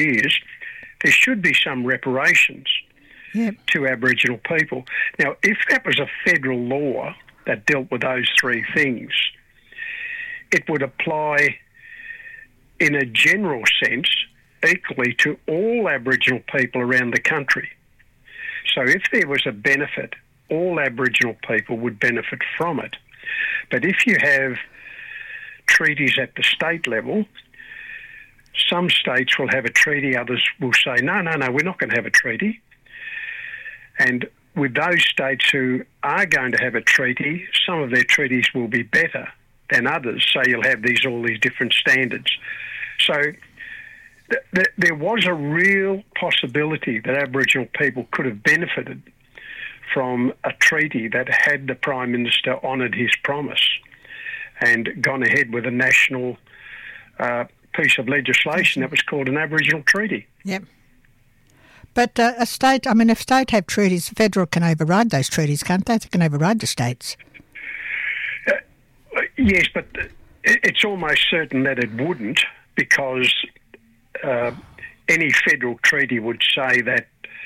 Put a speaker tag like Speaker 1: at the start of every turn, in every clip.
Speaker 1: years, there should be some reparations to Aboriginal people. Now, if that was a federal law that dealt with those three things, it would apply in a general sense equally to all Aboriginal people around the country. So if there was a benefit, all Aboriginal people would benefit from it. But if you have treaties at the state level, some states will have a treaty, others will say, no, we're not going to have a treaty. And with those states who are going to have a treaty, some of their treaties will be better than others, so you'll have all these different standards. So there was a real possibility that Aboriginal people could have benefited from a treaty that had the Prime Minister honoured his promise and gone ahead with a national piece of legislation that was called an Aboriginal Treaty.
Speaker 2: Yep. But if state have treaties, the federal can override those treaties, can't they? They can override the states.
Speaker 1: Yes, but it's almost certain that it wouldn't, because any federal treaty would say that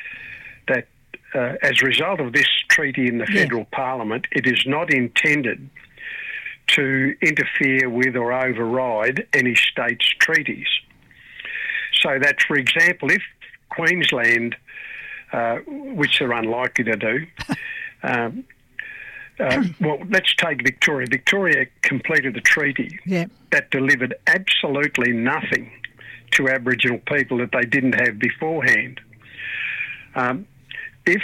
Speaker 1: as a result of this treaty in the federal parliament, it is not intended to interfere with or override any state's treaties. So that, for example, if Queensland, which they're unlikely to do, well, let's take Victoria. Victoria completed a treaty that delivered absolutely nothing to Aboriginal people that they didn't have beforehand. If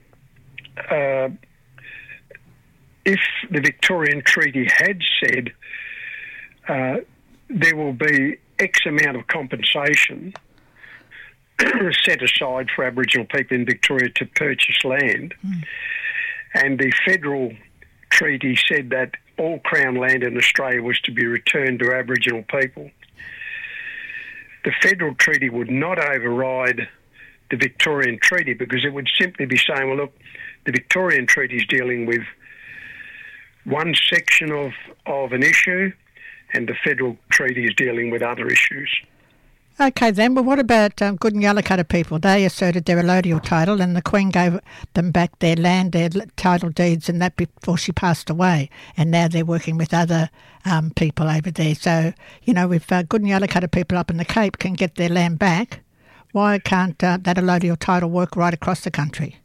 Speaker 1: the Victorian Treaty had said there will be X amount of compensation set aside for Aboriginal people in Victoria to purchase land, and the federal treaty said that all Crown land in Australia was to be returned to Aboriginal people, the federal treaty would not override the Victorian treaty, because it would simply be saying, well, look, the Victorian treaty is dealing with one section of an issue, and the federal treaty is dealing with other issues.
Speaker 2: Okay then, well what about Good and Yalukata people? They asserted their allodial title and the Queen gave them back their land, their title deeds and that before she passed away, and now they're working with other people over there. So, if Good and Yalukata people up in the Cape can get their land back, why can't that allodial title work right across the country?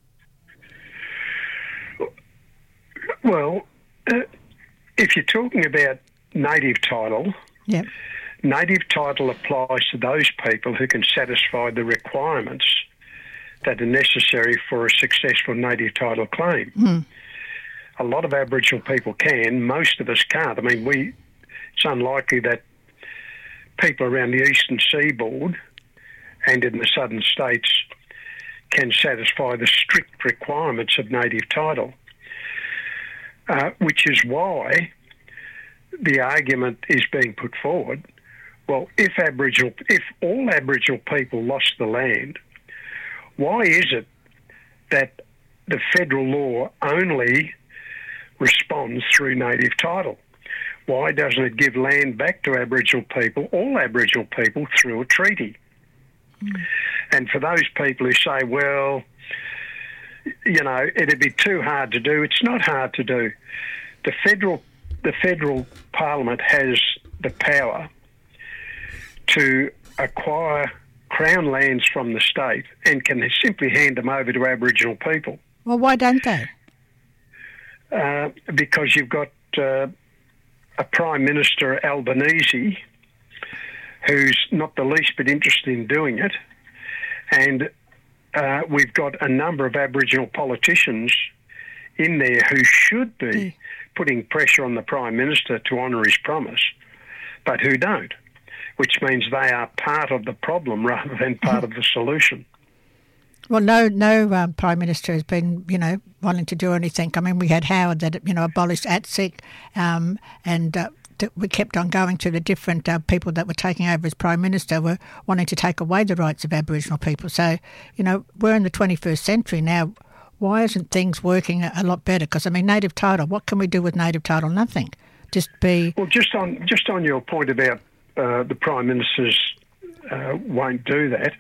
Speaker 1: Well, if you're talking about native title, native title applies to those people who can satisfy the requirements that are necessary for a successful native title claim. A lot of Aboriginal people can, most of us can't. I mean, it's unlikely that people around the eastern seaboard and in the southern states can satisfy the strict requirements of native title, which is why the argument is being put forward. Well, if all Aboriginal people lost the land, why is it that the federal law only responds through native title? Why doesn't it give land back to Aboriginal people, all Aboriginal people, through a treaty? And for those people who say, well, it'd be too hard to do, it's not hard to do. The federal parliament has the power to acquire Crown lands from the state and can simply hand them over to Aboriginal people.
Speaker 2: Well, why don't they?
Speaker 1: Because you've got a Prime Minister, Albanese, who's not the least bit interested in doing it, and we've got a number of Aboriginal politicians in there who should be putting pressure on the Prime Minister to honour his promise, but who don't, which means they are part of the problem rather than part of the solution.
Speaker 2: Well, no Prime Minister has been, wanting to do anything. I mean, we had Howard that, abolished ATSIC, and we kept on going to the different people that were taking over as Prime Minister were wanting to take away the rights of Aboriginal people. So, we're in the 21st century now. Why isn't things working a lot better? Because, native title, what can we do with native title? Nothing. Well,
Speaker 1: just on your point about the Prime Minister's won't do that.